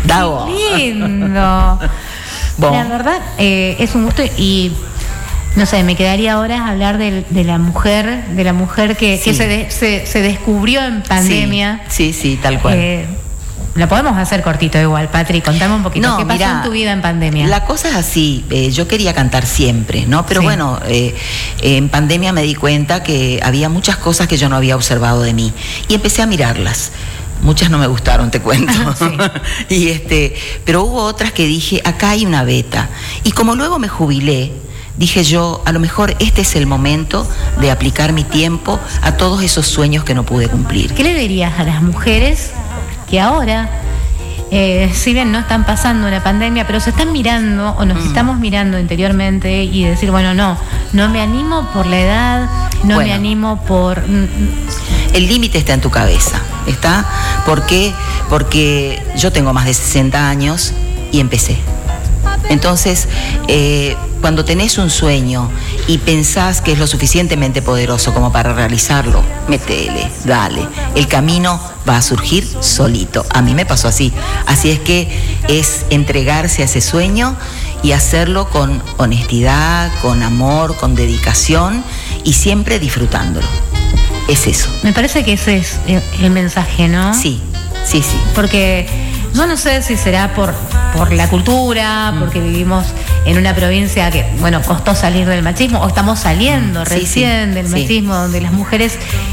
Dago. ¡Qué lindo! Bon. La verdad, es un gusto y no sé, me quedaría horas hablar de la mujer que Sí. se descubrió en pandemia. Sí, tal cual. Lo podemos hacer cortito igual, Patri, contame un poquito. ¿Qué pasó en tu vida en pandemia? La cosa es así, yo quería cantar siempre, ¿no? Pero Sí. bueno, en pandemia me di cuenta que había muchas cosas que yo no había observado de mí y empecé a mirarlas. Muchas no me gustaron, te cuento. Sí. Pero hubo otras que dije, acá hay una beta. Y como luego me jubilé, dije yo, a lo mejor este es el momento de aplicar mi tiempo a todos esos sueños que no pude cumplir. ¿Qué le dirías a las mujeres que ahora, si bien no están pasando una pandemia, pero se están mirando o nos estamos mirando interiormente y decir, bueno, no me animo por la edad, no me animo por... El límite está en tu cabeza, ¿está? ¿Por qué? Porque yo tengo más de 60 años y empecé. Entonces, cuando tenés un sueño y pensás que es lo suficientemente poderoso como para realizarlo, métele, dale. El camino va a surgir solito. A mí me pasó así. Así es que es entregarse a ese sueño y hacerlo con honestidad, con amor, con dedicación y siempre disfrutándolo. Es eso. Me parece que ese es el mensaje, ¿no? Sí. Porque yo no sé si será por la cultura, porque vivimos en una provincia que, bueno, costó salir del machismo, o estamos saliendo recién del machismo, donde las mujeres,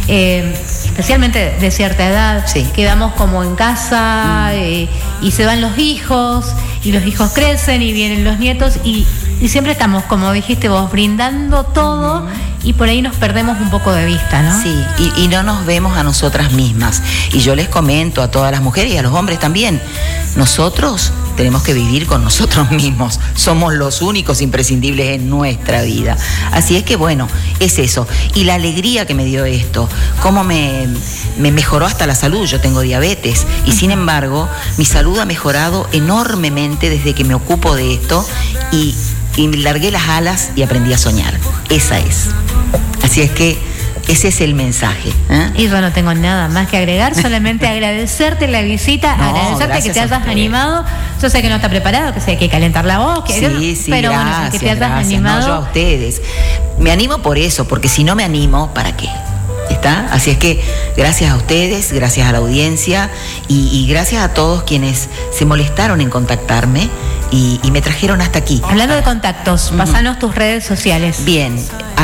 especialmente de cierta edad, quedamos como en casa y se van los hijos, y los hijos crecen y vienen los nietos, y siempre estamos, como dijiste vos, brindando todo. Y por ahí nos perdemos un poco de vista, ¿no? Sí, y no nos vemos a nosotras mismas. Y yo les comento a todas las mujeres y a los hombres también, nosotros tenemos que vivir con nosotros mismos. Somos los únicos imprescindibles en nuestra vida. Así es que bueno, es eso. Y la alegría que me dio esto, cómo me mejoró hasta la salud. Yo tengo diabetes y sin embargo mi salud ha mejorado enormemente desde que me ocupo de esto y largué las alas y aprendí a soñar. Esa es. Así es que ese es el mensaje. Y yo no tengo nada más que agregar, solamente agradecerte la visita, agradecerte que te hayas animado. Yo sé que no está preparado, que hay que calentar la voz, pero gracias, bueno, que te hayas animado. No, yo a ustedes. Me animo por eso, porque si no me animo, ¿para qué? ¿Está? Así es que gracias a ustedes, gracias a la audiencia y gracias a todos quienes se molestaron en contactarme y me trajeron hasta aquí. Hablando de contactos, pasanos tus redes sociales. Bien,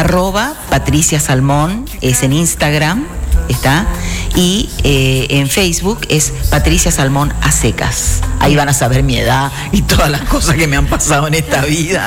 @Patricia Salmón es en Instagram, ¿está? Y en Facebook es Patricia Salmón a secas. Ahí van a saber mi edad y todas las cosas que me han pasado en esta vida.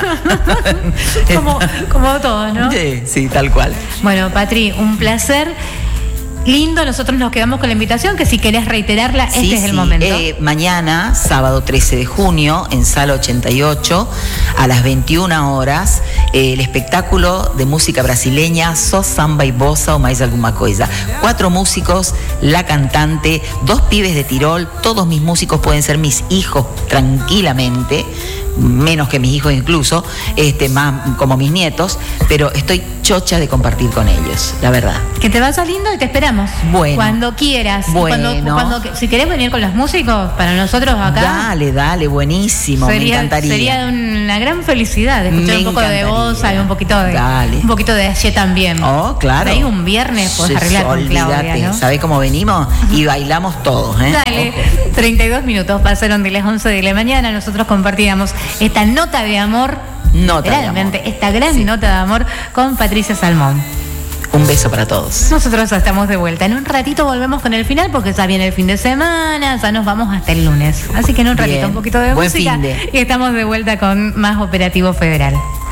como todos, ¿no? Sí, tal cual. Bueno, Patri, un placer. Lindo, nosotros nos quedamos con la invitación, que si querés reiterarla, este es el momento. Mañana, sábado 13 de junio, en Sala 88, a las 21 horas, el espectáculo de música brasileña, Só Samba y Bossa o Mais Alguma Coisa. 4 músicos, la cantante, 2 pibes de Tirol, todos mis músicos pueden ser mis hijos tranquilamente, menos que mis hijos incluso, más como mis nietos, pero estoy chocha de compartir con ellos, la verdad. Que te vaya lindo y te esperamos. Bueno. Cuando quieras. Bueno. Si querés venir con los músicos, para nosotros acá. Dale, buenísimo, me encantaría. Sería una gran felicidad escuchar un poco de Bossa y un poquito de Ayer también. Oh, claro. Ahí un viernes podés arreglar con Claudia, ¿no? ¿Sabés cómo venimos? Y bailamos todos, Dale, 32 minutos pasaron de las 11 de la mañana, nosotros compartíamos esta nota de amor, esta gran nota de amor con Patricia Salmón. Un beso para todos. Nosotros estamos de vuelta. En un ratito volvemos con el final porque ya viene el fin de semana, ya nos vamos hasta el lunes. Así que en un ratito un poquito de música y estamos de vuelta con más Operativo Federal.